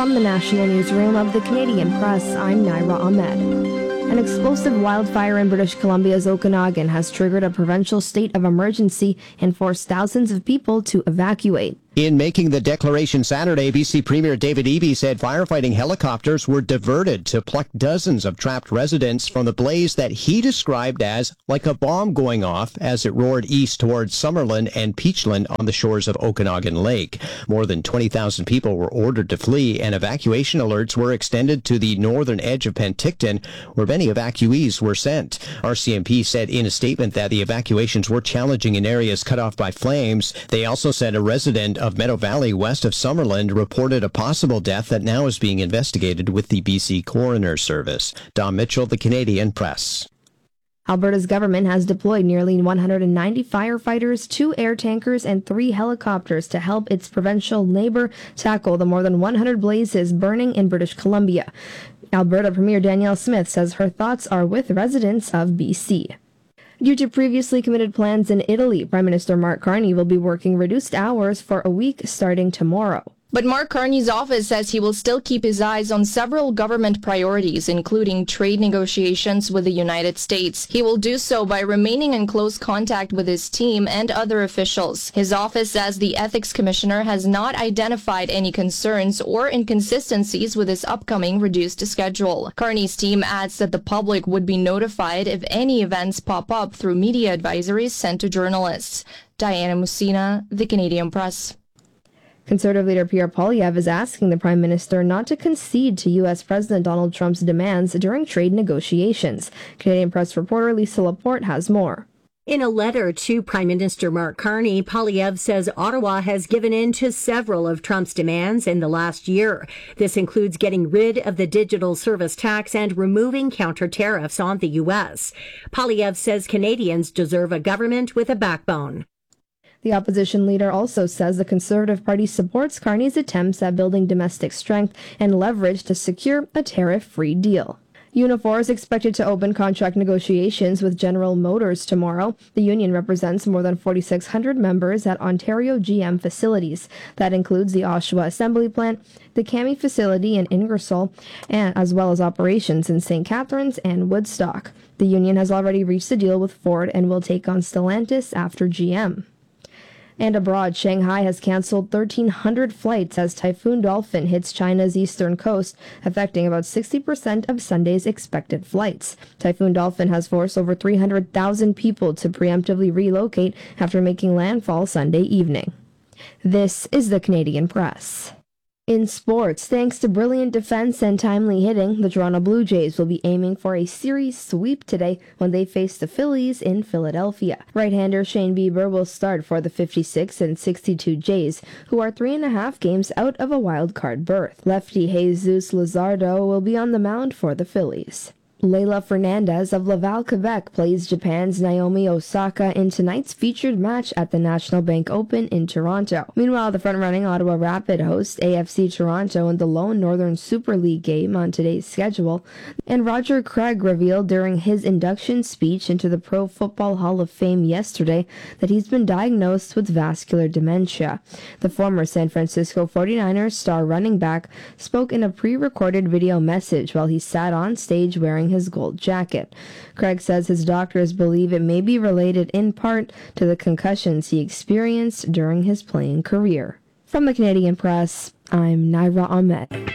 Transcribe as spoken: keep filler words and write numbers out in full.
From the National Newsroom of the Canadian Press, I'm Naira Ahmed. An explosive wildfire in British Columbia's Okanagan has triggered a provincial state of emergency and forced thousands of people to evacuate. In making the declaration Saturday, B C Premier David Eby said firefighting helicopters were diverted to pluck dozens of trapped residents from the blaze that he described as like a bomb going off as it roared east towards Summerlin and Peachland on the shores of Okanagan Lake. More than twenty thousand people were ordered to flee, and evacuation alerts were extended to the northern edge of Penticton, where many evacuees were sent. R C M P said in a statement that the evacuations were challenging in areas cut off by flames. They also said a resident of Meadow Valley west of Summerland reported a possible death that now is being investigated with the B C Coroner Service. Don Mitchell, The Canadian Press. Alberta's government has deployed nearly one hundred ninety firefighters, two air tankers, and three helicopters to help its provincial neighbour tackle the more than one hundred blazes burning in British Columbia. Alberta Premier Danielle Smith says her thoughts are with residents of B C. Due to previously committed plans in Italy, Prime Minister Mark Carney will be working reduced hours for a week starting tomorrow. But Mark Carney's office says he will still keep his eyes on several government priorities, including trade negotiations with the United States. He will do so by remaining in close contact with his team and other officials. His office says the Ethics Commissioner has not identified any concerns or inconsistencies with his upcoming reduced schedule. Carney's team adds that the public would be notified if any events pop up through media advisories sent to journalists. Diana Musina, The Canadian Press. Conservative leader Pierre Poilievre is asking the Prime Minister not to concede to U S President Donald Trump's demands during trade negotiations. Canadian Press reporter Lisa Laporte has more. In a letter to Prime Minister Mark Carney, Poilievre says Ottawa has given in to several of Trump's demands in the last year. This includes getting rid of the digital service tax and removing counter tariffs on the U S. Poilievre says Canadians deserve a government with a backbone. The opposition leader also says the Conservative Party supports Carney's attempts at building domestic strength and leverage to secure a tariff-free deal. Unifor is expected to open contract negotiations with General Motors tomorrow. The union represents more than forty-six hundred members at Ontario G M facilities. That includes the Oshawa Assembly Plant, the Kami facility in Ingersoll, and as well as operations in Saint Catharines and Woodstock. The union has already reached a deal with Ford and will take on Stellantis after G M. And abroad, Shanghai has canceled thirteen hundred flights as Typhoon Dolphin hits China's eastern coast, affecting about sixty percent of Sunday's expected flights. Typhoon Dolphin has forced over three hundred thousand people to preemptively relocate after making landfall Sunday evening. This is the Canadian Press. In sports, thanks to brilliant defense and timely hitting, the Toronto Blue Jays will be aiming for a series sweep today when they face the Phillies in Philadelphia. Right-hander Shane Bieber will start for the fifty-six and sixty-two Jays, who are three and a half games out of a wild card berth. Lefty Jesus Luzardo will be on the mound for the Phillies. Leila Fernandez of Laval, Quebec plays Japan's Naomi Osaka in tonight's featured match at the National Bank Open in Toronto. Meanwhile, the front-running Ottawa Rapid hosts A F C Toronto in the lone Northern Super League game on today's schedule, and Roger Craig revealed during his induction speech into the Pro Football Hall of Fame yesterday that he's been diagnosed with vascular dementia. The former San Francisco forty-niners star running back spoke in a pre-recorded video message while he sat on stage wearing his gold jacket. Craig says his doctors believe it may be related in part to the concussions he experienced during his playing career. From the Canadian Press, I'm Naira Ahmed.